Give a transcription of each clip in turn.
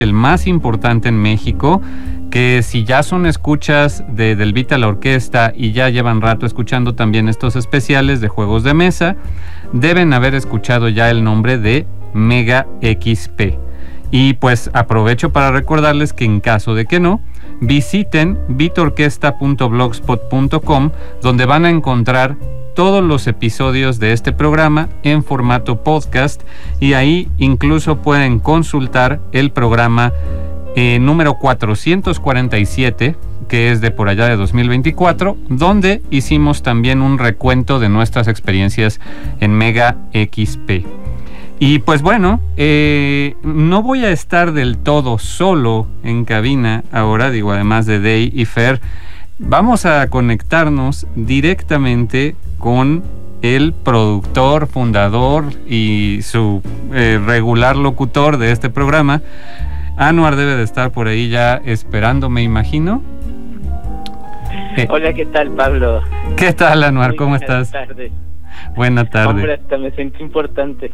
el más importante en México, que si ya son escuchas de Del Beat a la Orquesta y ya llevan rato escuchando también estos especiales de juegos de mesa, deben haber escuchado ya el nombre de Mega XP. Y pues aprovecho para recordarles que en caso de que no, visiten bitorquesta.blogspot.com, donde van a encontrar todos los episodios de este programa en formato podcast, y ahí incluso pueden consultar el programa número 447, que es de por allá de 2024, donde hicimos también un recuento de nuestras experiencias en Mega XP. Y pues bueno, no voy a estar del todo solo en cabina ahora, digo, además de Day y Fer. Vamos a conectarnos directamente con el productor, fundador y su regular locutor de este programa. Anwar debe de estar por ahí ya esperando, me imagino. Hola, ¿qué tal, Pablo? ¿Qué tal, Anwar? ¿Cómo estás? Buenas tardes. Buena tarde. Hombre, hasta me sentí importante.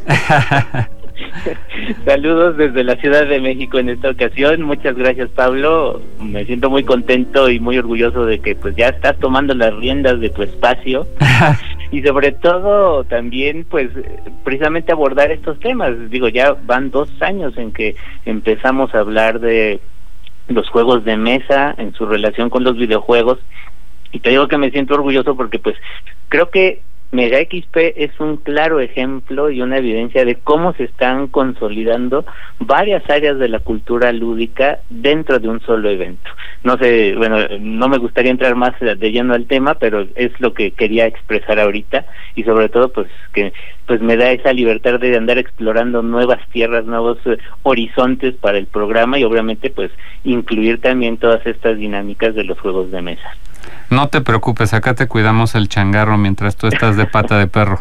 Saludos desde la Ciudad de México en esta ocasión. Muchas gracias, Pablo. Me siento muy contento y muy orgulloso de que pues ya estás tomando las riendas de tu espacio y sobre todo también pues precisamente abordar estos temas. Digo, ya van 2 años en que empezamos a hablar de los juegos de mesa en su relación con los videojuegos, y te digo que me siento orgulloso porque pues creo que Mega XP es un claro ejemplo y una evidencia de cómo se están consolidando varias áreas de la cultura lúdica dentro de un solo evento. No sé, bueno, no me gustaría entrar más de lleno al tema, pero es lo que quería expresar ahorita, y sobre todo pues que pues me da esa libertad de andar explorando nuevas tierras, nuevos horizontes para el programa, y obviamente pues incluir también todas estas dinámicas de los juegos de mesa. No te preocupes, acá te cuidamos el changarro mientras tú estás de pata de perro.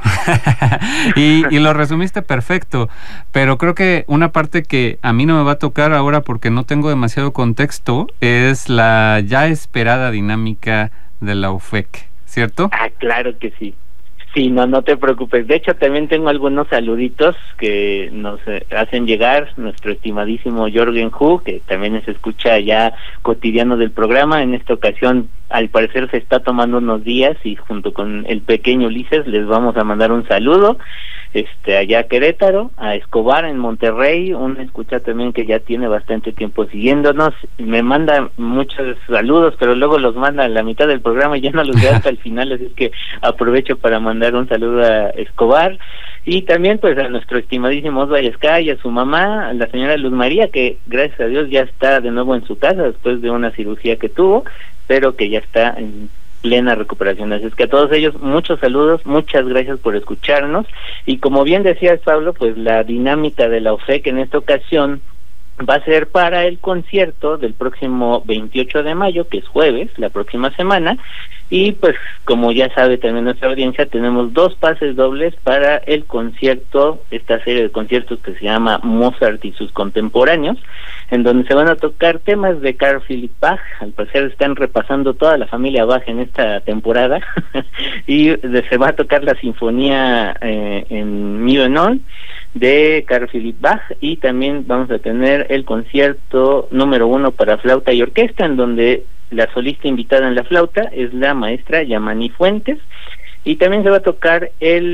y lo resumiste perfecto, pero creo que una parte que a mí no me va a tocar ahora porque no tengo demasiado contexto es la ya esperada dinámica de la UFEC, ¿cierto? Ah, claro que sí. Sí, no te preocupes. De hecho, también tengo algunos saluditos que nos hacen llegar nuestro estimadísimo Jorgen Hu, que también se escucha ya cotidiano del programa. En esta ocasión, al parecer, se está tomando unos días y junto con el pequeño Ulises les vamos a mandar un saludo allá a Querétaro, a Escobar en Monterrey, una escucha también que ya tiene bastante tiempo siguiéndonos. Me manda muchos saludos, pero luego los manda a la mitad del programa y ya no los veo hasta el final, así es que aprovecho para mandar un saludo a Escobar. Y también pues a nuestro estimadísimo Osvaldo Sky, a su mamá, a la señora Luz María, que gracias a Dios ya está de nuevo en su casa después de una cirugía que tuvo, pero que ya está en plena recuperación. Así es que a todos ellos muchos saludos, muchas gracias por escucharnos. Y como bien decías, Pablo, pues la dinámica de la UFEC en esta ocasión va a ser para el concierto del próximo 28 de mayo, que es jueves, la próxima semana. Y pues como ya sabe también nuestra audiencia, tenemos 2 pases dobles para el concierto, esta serie de conciertos que se llama Mozart y sus contemporáneos, en donde se van a tocar temas de Carl Philipp Bach. Al parecer están repasando toda la familia Bach en esta temporada y se va a tocar la sinfonía en mi menor de Carl Philipp Bach, y también vamos a tener el concierto número 1 para flauta y orquesta, en donde la solista invitada en la flauta es la maestra Yamani Fuentes, y también se va a tocar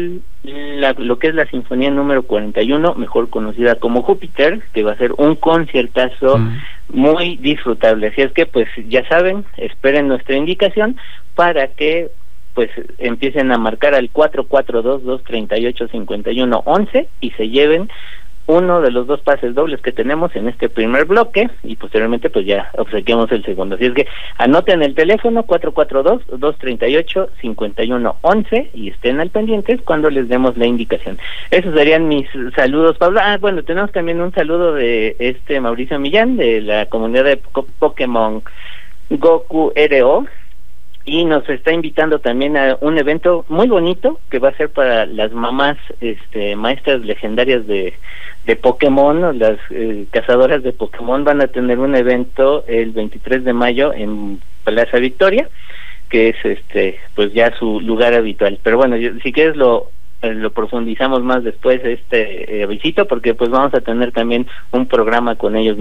lo que es la sinfonía número 41, mejor conocida como Júpiter, que va a ser un conciertazo muy disfrutable. Así es que pues ya saben, esperen nuestra indicación para que pues empiecen a marcar al 442-238-5111 y se lleven uno de los 2 pases dobles que tenemos en este primer bloque, y posteriormente pues ya obsequiamos el segundo. Así es que anoten el teléfono 442-238-5111 y estén al pendientes cuando les demos la indicación. Esos serían mis saludos, Pablo. Bueno, tenemos también un saludo de Mauricio Millán, de la comunidad de Pokémon Goku RO, y nos está invitando también a un evento muy bonito que va a ser para las mamás maestras legendarias de Pokémon. Las cazadoras de Pokémon van a tener un evento el 23 de mayo en Plaza Victoria, que es pues ya su lugar habitual. Pero bueno, si quieres lo lo profundizamos más después visito, porque pues vamos a tener también un programa con ellos